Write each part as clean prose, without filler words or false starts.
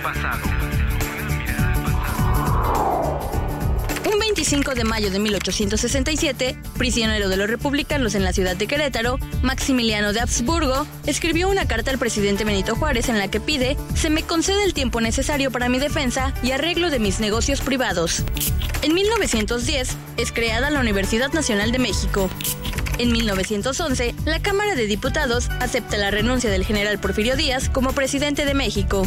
Un 25 de mayo de 1867, prisionero de los republicanos en la ciudad de Querétaro, Maximiliano de Habsburgo escribió una carta al presidente Benito Juárez en la que pide: se me concede el tiempo necesario para mi defensa y arreglo de mis negocios privados. En 1910 es creada la Universidad Nacional de México. En 1911, la Cámara de Diputados acepta la renuncia del general Porfirio Díaz como presidente de México.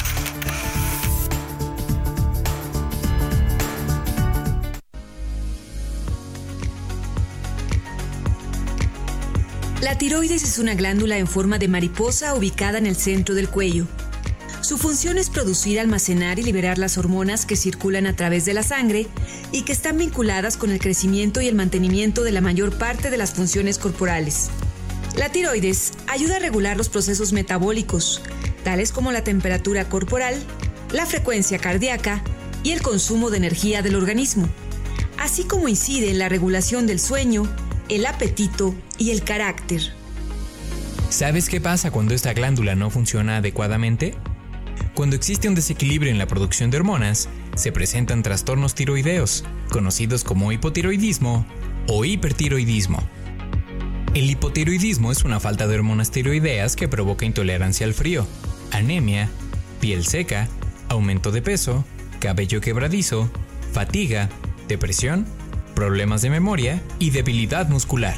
La tiroides es una glándula en forma de mariposa ubicada en el centro del cuello. Su función es producir, almacenar y liberar las hormonas que circulan a través de la sangre y que están vinculadas con el crecimiento y el mantenimiento de la mayor parte de las funciones corporales. La tiroides ayuda a regular los procesos metabólicos, tales como la temperatura corporal, la frecuencia cardíaca y el consumo de energía del organismo, así como incide en la regulación del sueño, el apetito y el carácter. ¿Sabes qué pasa cuando esta glándula no funciona adecuadamente? Cuando existe un desequilibrio en la producción de hormonas, se presentan trastornos tiroideos, conocidos como hipotiroidismo o hipertiroidismo. El hipotiroidismo es una falta de hormonas tiroideas que provoca intolerancia al frío, anemia, piel seca, aumento de peso, cabello quebradizo, fatiga, depresión, problemas de memoria y debilidad muscular.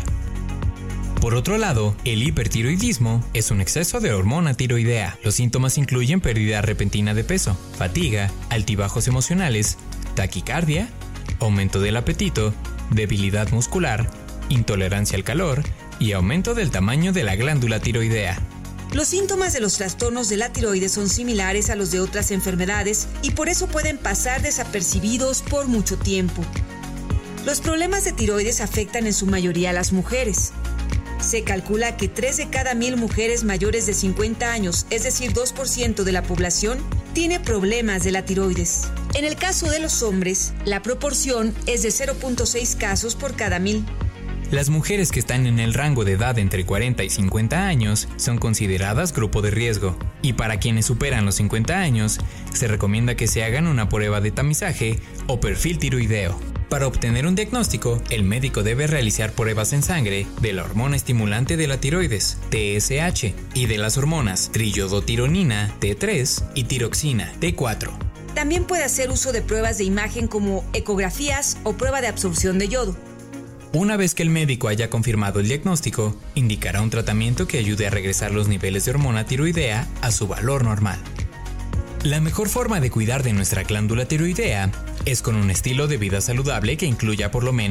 Por otro lado, el hipertiroidismo es un exceso de hormona tiroidea. Los síntomas incluyen pérdida repentina de peso, fatiga, altibajos emocionales, taquicardia, aumento del apetito, debilidad muscular, intolerancia al calor y aumento del tamaño de la glándula tiroidea. Los síntomas de los trastornos de la tiroides son similares a los de otras enfermedades y por eso pueden pasar desapercibidos por mucho tiempo. Los problemas de tiroides afectan en su mayoría a las mujeres. Se calcula que 3 de cada 1000 mujeres mayores de 50 años, es decir, 2% de la población, tiene problemas de la tiroides. En el caso de los hombres, la proporción es de 0.6 casos por cada 1000. Las mujeres que están en el rango de edad entre 40 y 50 años son consideradas grupo de riesgo, y para quienes superan los 50 años, se recomienda que se hagan una prueba de tamizaje o perfil tiroideo. Para obtener un diagnóstico, el médico debe realizar pruebas en sangre de la hormona estimulante de la tiroides, TSH, y de las hormonas triiodotironina, T3, y tiroxina, T4. También puede hacer uso de pruebas de imagen como ecografías o prueba de absorción de yodo. Una vez que el médico haya confirmado el diagnóstico, indicará un tratamiento que ayude a regresar los niveles de hormona tiroidea a su valor normal. La mejor forma de cuidar de nuestra glándula tiroidea es con un estilo de vida saludable que incluya por lo menos